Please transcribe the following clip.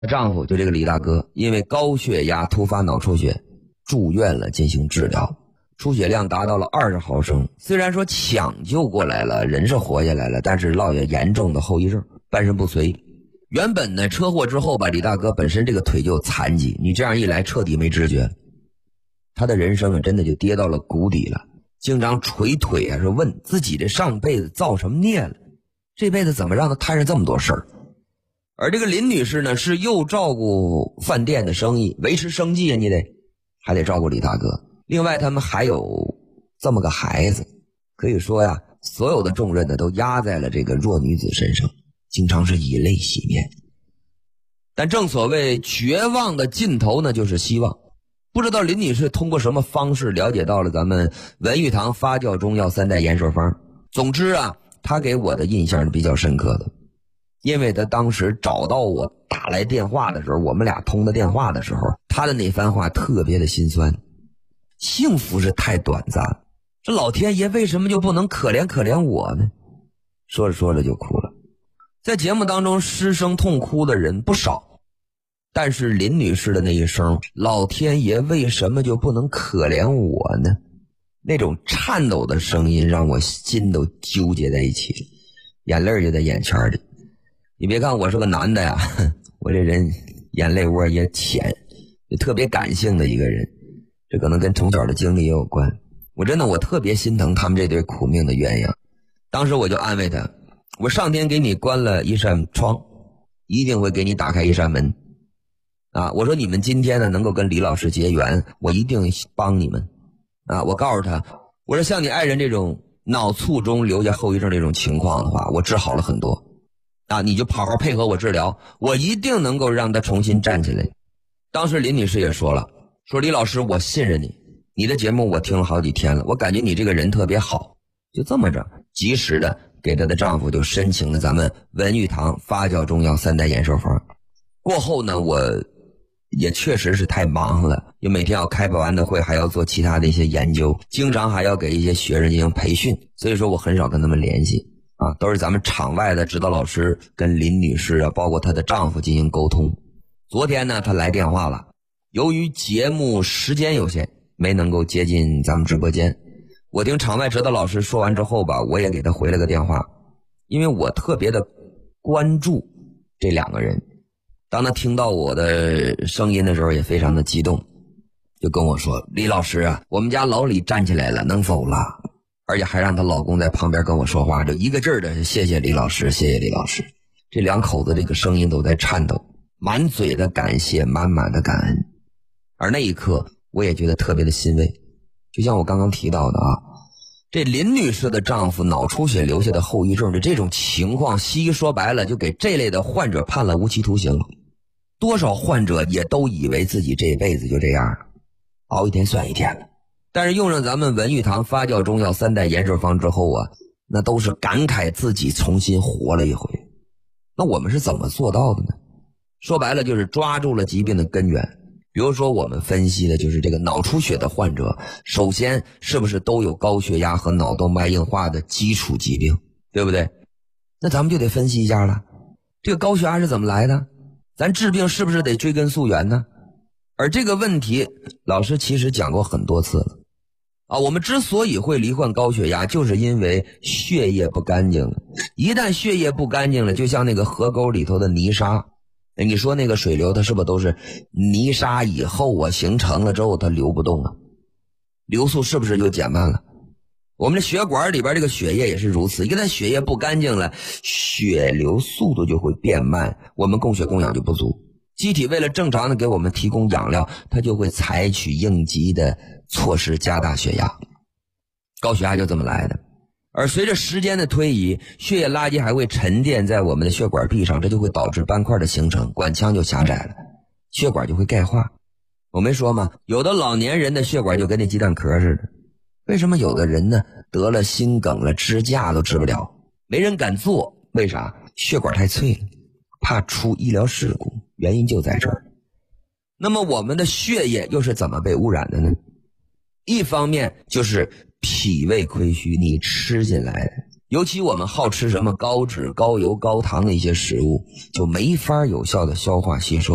丈夫就这个李大哥，因为高血压突发脑出血住院了进行治疗，出血量达到了20毫升。虽然说抢救过来了，人是活下来了，但是落下严重的后遗症，半身不遂。原本呢，车祸之后吧，李大哥本身这个腿就有残疾，你这样一来彻底没知觉，他的人生真的就跌到了谷底了，经常捶腿啊，说问自己这上辈子造什么孽了，这辈子怎么让他摊上这么多事儿。而这个林女士呢，是又照顾饭店的生意，维持生计啊，你还得照顾李大哥。另外他们还有这么个孩子，可以说呀，所有的重任呢都压在了这个弱女子身上，经常是以泪洗面。但正所谓绝望的尽头呢就是希望。不知道林女士通过什么方式了解到了咱们文玉堂发酵中药3代延寿方。总之啊，她给我的印象是比较深刻的，因为她当时找到我打来电话的时候，我们俩通的电话的时候，她的那番话特别的心酸。幸福是太短暂了，这老天爷为什么就不能可怜可怜我呢？说着说着就哭了。在节目当中失声痛哭的人不少，但是林女士的那一声老天爷为什么就不能可怜我呢，那种颤抖的声音让我心都纠结在一起，眼泪就在眼前里。你别看我是个男的呀，我这人眼泪窝也浅，也特别感性的一个人，这可能跟从小的经历也有关。我特别心疼他们这对苦命的鸳鸯。当时我就安慰他，我上天给你关了一扇窗，一定会给你打开一扇门啊！我说你们今天呢能够跟李老师结缘，我一定帮你们啊！我告诉他，我说像你爱人这种脑卒中留下后遗症这种情况的话，我治好了很多啊，你就好好配合我治疗，我一定能够让他重新站起来。当时林女士也说了，说李老师我信任你，你的节目我听了好几天了，我感觉你这个人特别好。就这么着及时的给她的丈夫就申请了咱们文玉堂发酵中药3代延寿方。过后呢，我也确实是太忙了，又每天要开不完的会，还要做其他的一些研究，经常还要给一些学生进行培训，所以说我很少跟他们联系啊，都是咱们场外的指导老师跟林女士啊，包括她的丈夫进行沟通。昨天呢，她来电话了，由于节目时间有限，没能够接进咱们直播间。我听场外指导老师说完之后吧，我也给她回了个电话，因为我特别的关注这两个人。当她听到我的声音的时候也非常的激动，就跟我说，李老师啊，我们家老李站起来了，能走了，而且还让她老公在旁边跟我说话，就一个劲儿的谢谢李老师，谢谢李老师。这两口子这个声音都在颤抖，满嘴的感谢，满满的感恩。而那一刻我也觉得特别的欣慰。就像我刚刚提到的啊，这林女士的丈夫脑出血留下的后遗症的这种情况，西医说白了就给这类的患者判了无期徒刑。多少患者也都以为自己这辈子就这样了，熬一天算一天了。但是用上咱们文玉堂发酵中药3代延寿方之后啊，那都是感慨自己重新活了一回。那我们是怎么做到的呢？说白了就是抓住了疾病的根源。比如说我们分析的就是这个脑出血的患者，首先是不是都有高血压和脑动脉硬化的基础疾病，对不对？那咱们就得分析一下了，这个高血压是怎么来的，咱治病是不是得追根溯源呢？而这个问题老师其实讲过很多次了啊，我们之所以会罹患高血压，就是因为血液不干净了。一旦血液不干净了，就像那个河沟里头的泥沙，你说那个水流它是不是都是泥沙以后啊形成了之后它流不动啊，流速是不是就减慢了？我们的血管里边这个血液也是如此，一旦血液不干净了，血流速度就会变慢，我们供血供氧就不足，机体为了正常的给我们提供养料，它就会采取应急的措施加大血压，高血压就这么来的。而随着时间的推移，血液垃圾还会沉淀在我们的血管壁上，这就会导致斑块的形成，管腔就狭窄了，血管就会钙化。我没说吗？有的老年人的血管就跟那鸡蛋壳似的。为什么有的人呢得了心梗了，支架都治不了，没人敢做？为啥？血管太脆了，怕出医疗事故，原因就在这儿。那么我们的血液又是怎么被污染的呢？一方面就是脾胃亏虚，你吃进来的，尤其我们好吃什么高脂高油高糖的一些食物，就没法有效的消化吸收。